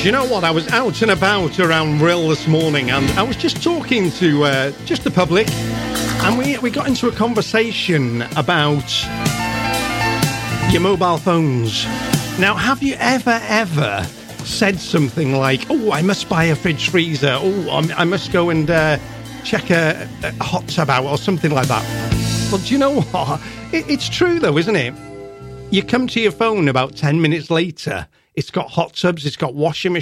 Do you know what? I was out and about around Brill this morning, and I was just talking to just the public, and we got into a conversation about your mobile phones. Now, have you ever said something like, "Oh, I must buy a fridge freezer. Oh, I must go and check a hot tub out," or something like that? Well, do you know what? It's true, though, isn't it? You come to your phone about 10 minutes later, it's got hot tubs, it's got washing